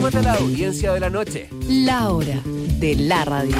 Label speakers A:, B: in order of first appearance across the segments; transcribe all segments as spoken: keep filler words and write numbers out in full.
A: Súmate a la audiencia de la noche.
B: La hora de la radio.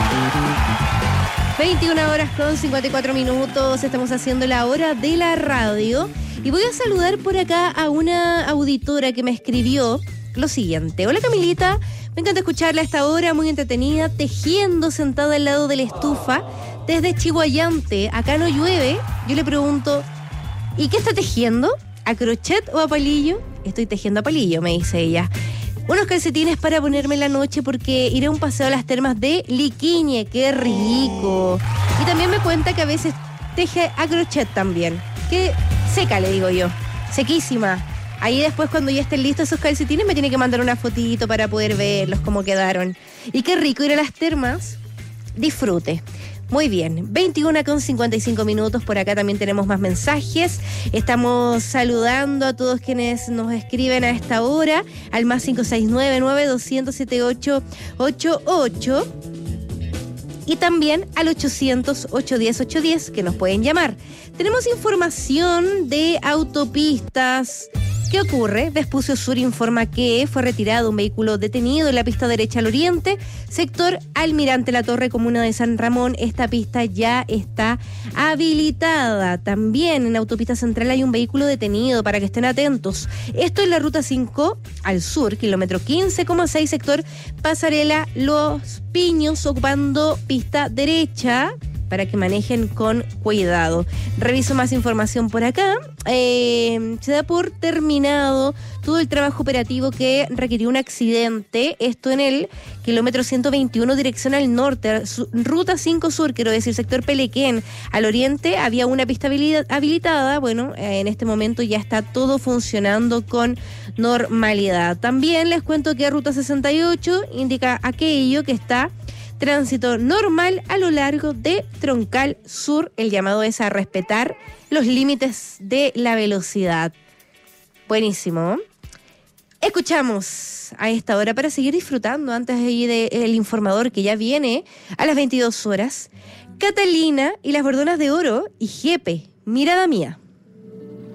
C: veintiuna horas con cincuenta y cuatro minutos. Estamos haciendo la hora de la radio. Y voy a saludar por acá a una auditora que me escribió lo siguiente. Hola Camilita, me encanta escucharla a esta hora, muy entretenida, tejiendo sentada al lado de la estufa desde Chihuayante. Acá no llueve. Yo le pregunto, ¿y qué está tejiendo? ¿A crochet o a palillo? Estoy tejiendo a palillo, me dice ella. Unos calcetines para ponerme en la noche porque iré a un paseo a las termas de Liquiñe. ¡Qué rico! Y también me cuenta que a veces teje a crochet también. ¡Qué seca, le digo yo! Sequísima. Ahí después, cuando ya estén listos esos calcetines, me tiene que mandar una fotito para poder verlos, cómo quedaron. Y qué rico ir a las termas. Disfrute. Muy bien, veintiuna con cincuenta y cinco minutos, por acá también tenemos más mensajes. Estamos saludando a todos quienes nos escriben a esta hora, al más cinco seis nueve, nueve dos cero siete, siete ocho ocho ocho y también al ochocientos, ochocientos diez, ochocientos diez, que nos pueden llamar. Tenemos información de autopistas. ¿Qué ocurre? Vespucio Sur informa que fue retirado un vehículo detenido en la pista derecha al oriente, sector Almirante La Torre, comuna de San Ramón. Esta pista ya está habilitada. También en Autopista Central hay un vehículo detenido, para que estén atentos. Esto es la ruta cinco al sur, kilómetro quince coma seis, sector Pasarela Los Piños, ocupando pista derecha, para que manejen con cuidado. Reviso más información por acá. Eh, se da por terminado todo el trabajo operativo que requirió un accidente. Esto en el kilómetro ciento veintiuno, dirección al norte, su, ruta cinco sur, quiero decir, sector Pelequén. Al oriente había una pista habilitada. Bueno, eh, en este momento ya está todo funcionando con normalidad. También les cuento que ruta sesenta y ocho indica aquello que está tránsito normal a lo largo de Troncal Sur. El llamado es a respetar los límites de la velocidad. Buenísimo. Escuchamos a esta hora para seguir disfrutando antes de ir del informador que ya viene a las veintidós horas. Catalina y las Bordonas de Oro y Jepe, Mirada Mía.